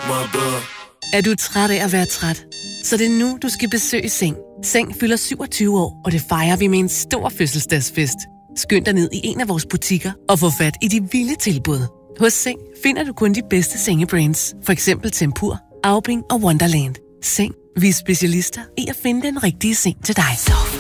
Er du træt af at være træt? Så det er nu, du skal besøge Seng. Seng fylder 27 år, og det fejrer vi med en stor fødselsdagsfest. Skynd dig ned i en af vores butikker og få fat i de vilde tilbud. Hos Seng finder du kun de bedste sengebrands. For eksempel Tempur, Aubing og Wonderland. Seng. Vi er specialister i at finde den rigtige seng til dig.